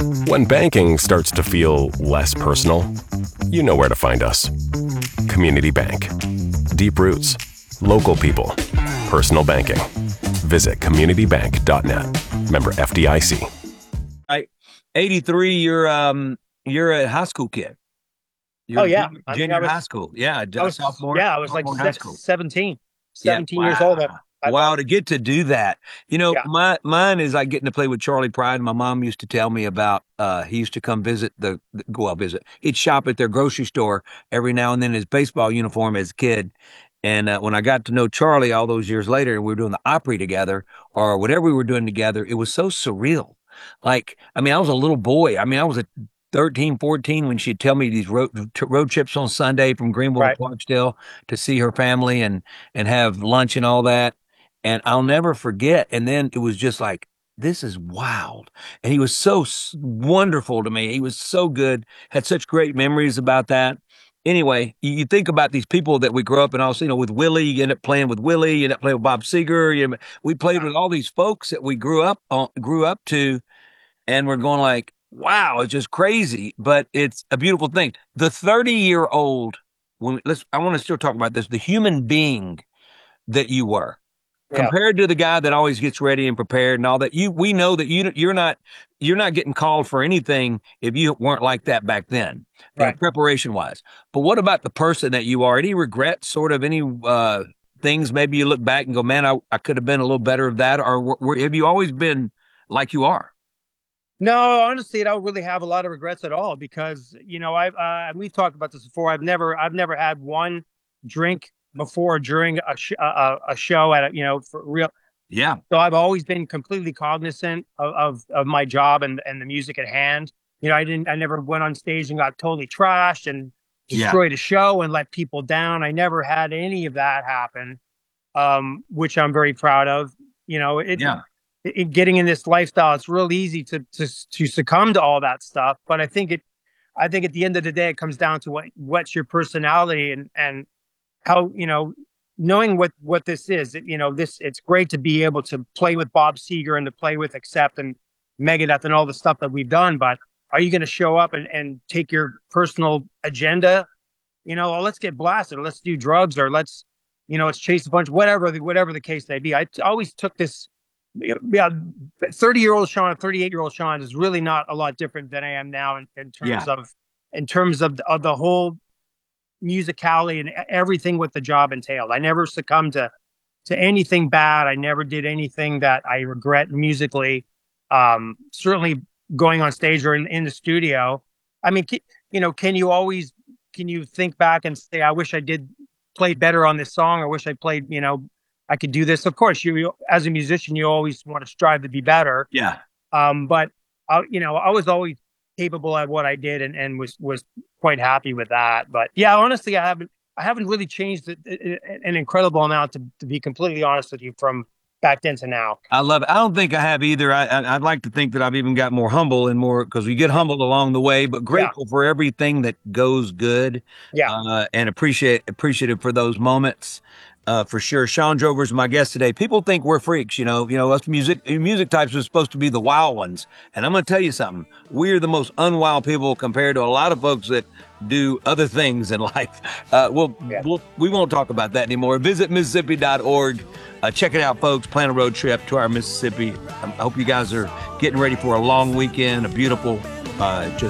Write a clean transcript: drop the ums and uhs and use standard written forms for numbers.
When banking starts to feel less personal, you know where to find us. Community Bank. Deep roots, local people, personal banking. Visit communitybank.net. Member FDIC. 83, you're a high school kid. You're junior high school. Yeah, sophomore. Yeah, I was like high school. 17 years old. Wow, to get to do that. Mine is I getting to play with Charlie Pride. My mom used to tell me about, he used to come visit He'd shop at their grocery store every now and then in his baseball uniform as a kid. And when I got to know Charlie all those years later, and we were doing the Opry together or whatever we were doing together, it was so surreal. I was a little boy. I was a 13, 14 when she'd tell me these road trips on Sunday from Greenville to Clarksdale to see her family and have lunch and all that. And I'll never forget. And then it was just like, this is wild. And he was so wonderful to me. He was so good, had such great memories about that. Anyway, you think about these people that we grew up and also, with Willie, you end up playing with Willie, you end up playing with Bob Seger. We played with all these folks that we grew up to, and we're going like, wow, it's just crazy, but it's a beautiful thing. The 30-year-old, I want to still talk about this, the human being that you were. Compared to the guy that always gets ready and prepared and all that, we know that you're not getting called for anything if you weren't like that back then, preparation wise. But what about the person that you are? Any regrets, sort of any things maybe you look back and go, man, I could have been a little better of that, or have you always been like you are? No, honestly, I don't really have a lot of regrets at all because we've talked about this before. I've never had one drink before or during a show at for real. Yeah. So I've always been completely cognizant of my job and the music at hand. I never went on stage and got totally trashed and destroyed a show and let people down. I never had any of that happen, which I'm very proud of. Getting in this lifestyle, it's real easy to succumb to all that stuff. But I think at the end of the day, it comes down to what's your personality and how, knowing what this is, it's great to be able to play with Bob Seger and to play with Accept and Megadeth and all the stuff that we've done. But are you going to show up and take your personal agenda? Let's get blasted, or let's do drugs, or let's chase a bunch, whatever the case may be. I always took this, 30-year-old Sean, 38-year-old Sean is really not a lot different than I am now in terms of the whole musicality and everything what the job entailed. I never succumbed to anything bad. I never did anything that I regret musically. Certainly going on stage or in the studio. Can you think back and say, I wish I did play better on this song, or wish I played, I could do this. Of course, you as a musician, you always want to strive to be better. Yeah. But I was always capable at what I did and was quite happy with that. But yeah, honestly, I haven't really changed an incredible amount to be completely honest with you from back then to now. I love it. I don't think I have either. I'd like to think that I've even got more humble and more, because we get humbled along the way, but grateful for everything that goes good. Yeah. And appreciative for those moments. For sure. Shawn Drover's my guest today. People think we're freaks, us music types are supposed to be the wild ones. And I'm going to tell you something. We're the most unwild people compared to a lot of folks that do other things in life. We won't talk about that anymore. Visit Mississippi.org. Check it out, folks. Plan a road trip to our Mississippi. I hope you guys are getting ready for a long weekend, a beautiful, just